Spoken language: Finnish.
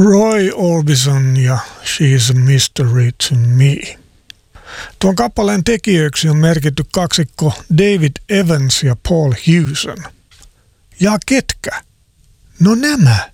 Roy Orbison ja She's a Mystery to Me. Tuon kappaleen tekijöiksi on merkitty kaksikko David Evans ja Paul Hewson. Ja ketkä? No nämä.